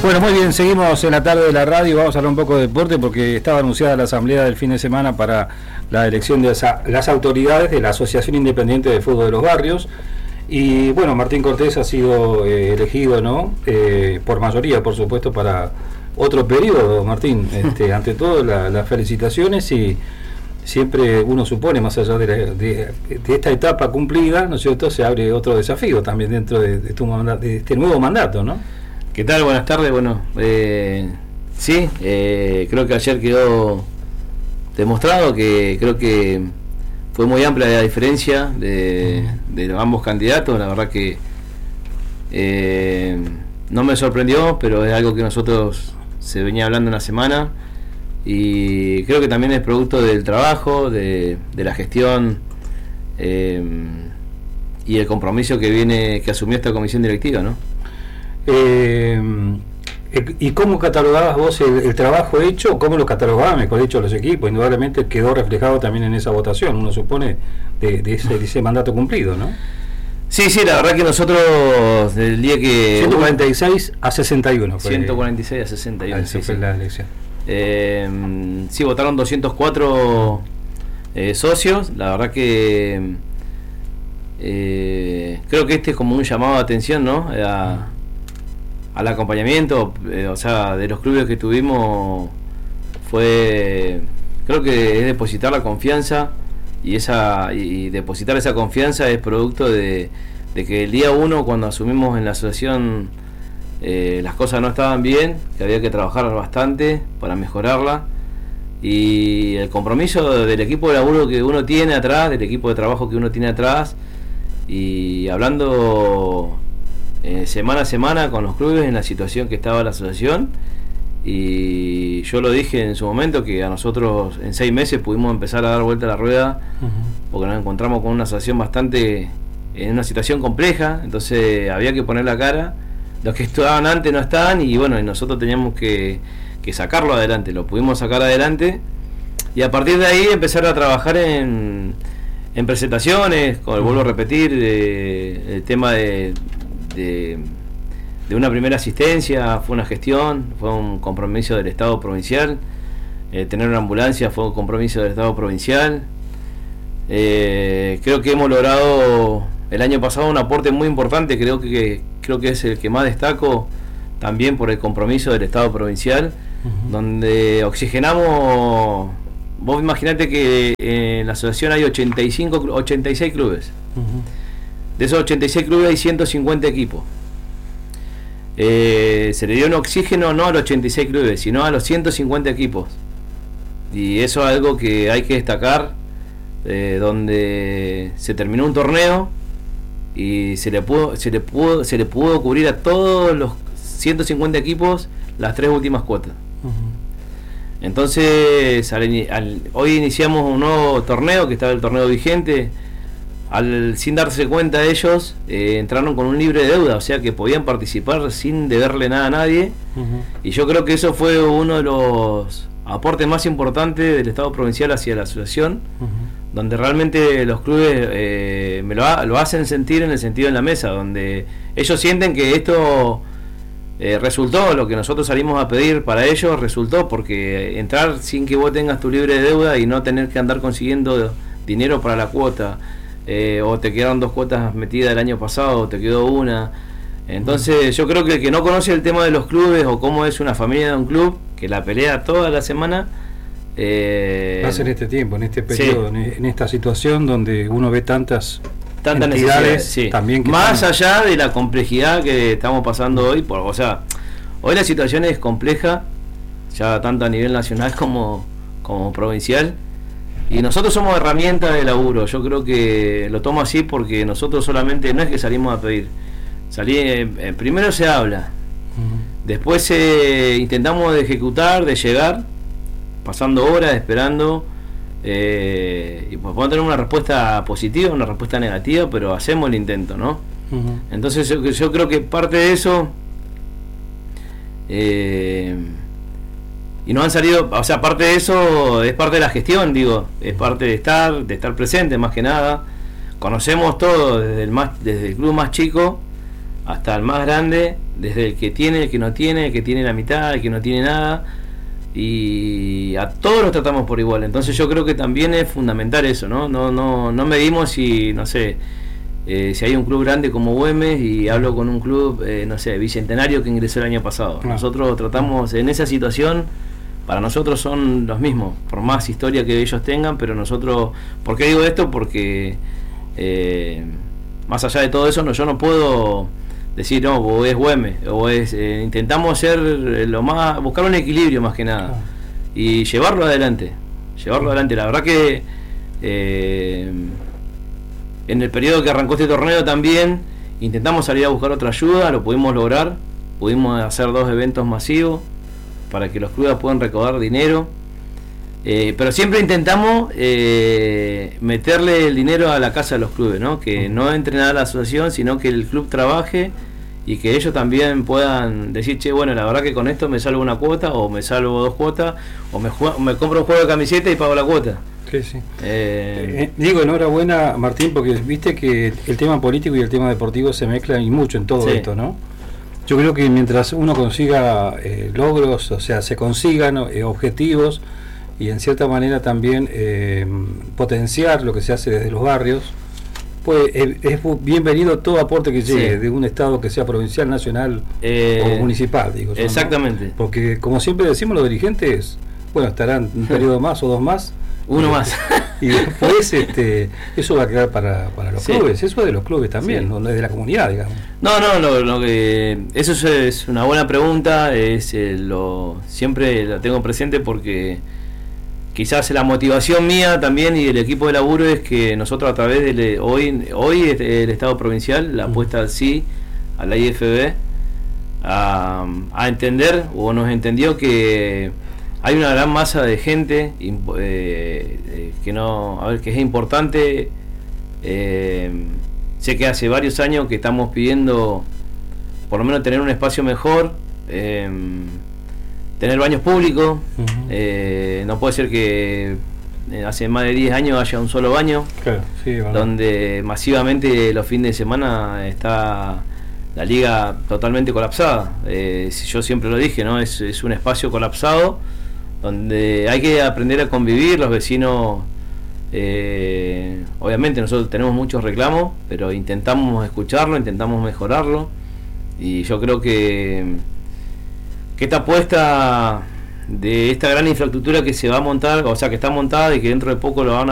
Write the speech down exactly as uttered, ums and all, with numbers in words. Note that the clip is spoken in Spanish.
Bueno, muy bien, seguimos en la tarde de la radio, vamos a hablar un poco de deporte porque estaba anunciada la asamblea del fin de semana para la elección de las autoridades de la Asociación Independiente de Fútbol de los Barrios. Y bueno, Martín Cortés ha sido eh, elegido, ¿no? Eh, por mayoría, por supuesto, para otro periodo, Martín. Este, ante todo, la, las felicitaciones, y siempre uno supone, más allá de, la, de, de esta etapa cumplida, ¿no es cierto?, se abre otro desafío también dentro de, de, tu manda, de este nuevo mandato, ¿no? ¿Qué tal? Buenas tardes. Bueno, eh, sí, eh, creo que ayer quedó demostrado que creo que fue muy amplia la diferencia de, de ambos candidatos. La verdad que eh, no me sorprendió, pero es algo que nosotros se venía hablando una semana, y creo que también es producto del trabajo, de, de la gestión eh, y el compromiso que viene que asumió esta comisión directiva, ¿no? Eh, ¿Y cómo catalogabas vos el, el trabajo hecho? ¿Cómo lo catalogabas, mejor dicho, los equipos? Indudablemente quedó reflejado también en esa votación, uno supone, de, de, ese, de ese mandato cumplido, ¿no? Sí, sí, la verdad que nosotros, el día que... ciento cuarenta y seis a sesenta y uno. Fue, ciento cuarenta y seis a sesenta y uno. Esa sí, fue sí. la elección. Eh, sí, votaron doscientos cuatro eh, socios. La verdad que eh, creo que este es como un llamado de atención, ¿no? A, al acompañamiento, eh, o sea, de los clubes que tuvimos. Fue, creo que es depositar la confianza, y esa y depositar esa confianza es producto de, de que el día uno, cuando asumimos en la asociación, eh, las cosas no estaban bien, que había que trabajar bastante para mejorarla, y el compromiso del equipo de laburo que uno tiene atrás, del equipo de trabajo que uno tiene atrás, y hablando eh, semana a semana con los clubes en la situación que estaba la asociación. Y yo lo dije en su momento, que a nosotros en seis meses pudimos empezar a dar vuelta a la rueda, uh-huh. porque nos encontramos con una asociación bastante, en una situación compleja, entonces había que poner la cara. Los que estaban antes no estaban, y bueno, y nosotros teníamos que, que sacarlo adelante. Lo pudimos sacar adelante, y a partir de ahí empezar a trabajar en, en presentaciones, como vuelvo a repetir, eh, el tema de, de de una primera asistencia fue una gestión, fue un compromiso del Estado provincial. Eh, tener una ambulancia fue un compromiso del Estado provincial. Eh, creo que hemos logrado el año pasado un aporte muy importante, creo que creo que es el que más destaco, también por el compromiso del Estado provincial, uh-huh. donde oxigenamos. Vos imaginate que en la asociación hay ochenta y cinco, ochenta y seis clubes. Uh-huh. De esos ochenta y seis clubes hay ciento cincuenta equipos. Eh, se le dio un oxígeno no a los ochenta y seis clubes, sino a los ciento cincuenta equipos, y eso es algo que hay que destacar, eh, donde se terminó un torneo y se le pudo se le pudo se le pudo cubrir a todos los ciento cincuenta equipos las tres últimas cuotas. Uh-huh. Entonces al, al, hoy iniciamos un nuevo torneo, que estaba el torneo vigente. Al, sin darse cuenta ellos, eh, entraron con un libre de deuda, o sea que podían participar sin deberle nada a nadie. Uh-huh. Y yo creo que eso fue uno de los aportes más importantes del Estado provincial hacia la asociación, uh-huh. donde realmente los clubes eh, me lo, ha, lo hacen sentir en el sentido en la mesa, donde ellos sienten que esto eh, resultó, lo que nosotros salimos a pedir para ellos resultó, porque entrar sin que vos tengas tu libre de deuda y no tener que andar consiguiendo dinero para la cuota, Eh, o te quedaron dos cuotas metidas el año pasado, o te quedó una. Entonces yo creo que el que no conoce el tema de los clubes, o cómo es una familia de un club, que la pelea toda la semana, eh, va a ser este tiempo, en este periodo, sí. en esta situación donde uno ve tantas tantas entidades, sí. también que más están... allá de la complejidad que estamos pasando hoy, por, o sea, hoy la situación es compleja, ya tanto a nivel nacional como, como provincial. Y nosotros somos herramientas de laburo. Yo creo que lo tomo así, porque nosotros solamente no es que salimos a pedir. Salí, eh, primero se habla, uh-huh. después eh, intentamos de ejecutar, de llegar, pasando horas, esperando, eh, y pues podemos tener una respuesta positiva, una respuesta negativa, pero hacemos el intento, ¿no? Uh-huh. Entonces yo, yo creo que parte de eso, eh, y nos han salido, o sea, parte de eso es parte de la gestión, digo, es parte de estar, de estar presente más que nada. Conocemos todo, desde el más, desde el club más chico hasta el más grande, desde el que tiene, el que no tiene, el que tiene la mitad, el que no tiene nada, y a todos los tratamos por igual. Entonces yo creo que también es fundamental eso, ¿no? No, no, no medimos si, no sé, eh, si hay un club grande como Güemes y hablo con un club, eh, no sé, Bicentenario que ingresó el año pasado. No. Nosotros tratamos en esa situación, para nosotros son los mismos, por más historia que ellos tengan, pero nosotros, ¿por qué digo esto? Porque eh, más allá de todo eso, no, yo no puedo decir, no, o es Güemes, o es, eh, intentamos hacer lo más, buscar un equilibrio más que nada, y llevarlo adelante, llevarlo adelante. La verdad que eh, en el periodo que arrancó este torneo también intentamos salir a buscar otra ayuda, lo pudimos lograr, pudimos hacer dos eventos masivos para que los clubes puedan recaudar dinero, eh, pero siempre intentamos eh, meterle el dinero a la casa de los clubes, ¿no? Que no entre nada a la asociación, sino que el club trabaje y que ellos también puedan decir, che, bueno, la verdad que con esto me salvo una cuota, o me salvo dos cuotas, o me, juego, me compro un juego de camiseta y pago la cuota. Sí, sí. Eh, Eh, digo, enhorabuena, Martín, porque viste que el tema político y el tema deportivo se mezclan y mucho en todo Sí. esto, ¿no? Yo creo que mientras uno consiga eh, logros, o sea, se consigan eh, objetivos y en cierta manera también eh, potenciar lo que se hace desde los barrios, pues eh, es bienvenido todo aporte que llegue Sí. de un estado que sea provincial, nacional eh, o municipal, digo yo, ¿no? exactamente. Porque como siempre decimos, los dirigentes, bueno, estarán un periodo más o dos más. Uno y, más. Y después este, eso va a quedar para, para los Sí. clubes, eso es de los clubes también, Sí. no es de la comunidad, digamos. No, no, lo, lo que eso es, es una buena pregunta, es eh, lo siempre la tengo presente porque quizás la motivación mía también y del equipo de laburo es que nosotros a través de hoy hoy el Estado provincial la apuesta al sí a la I F B a, a entender o nos entendió que hay una gran masa de gente eh, eh, que no a ver que es importante. eh, Sé que hace varios años que estamos pidiendo por lo menos tener un espacio mejor, eh, tener baños públicos. Uh-huh. eh, no puede ser que hace más de diez años haya un solo baño, Claro, sí, verdad. donde masivamente los fines de semana está la liga totalmente colapsada. Eh, yo siempre lo dije, ¿no? Es, es un espacio colapsado donde hay que aprender a convivir, los vecinos. Eh, obviamente nosotros tenemos muchos reclamos, pero intentamos escucharlo, intentamos mejorarlo, y yo creo que, que esta apuesta de esta gran infraestructura que se va a montar, o sea que está montada y que dentro de poco lo van a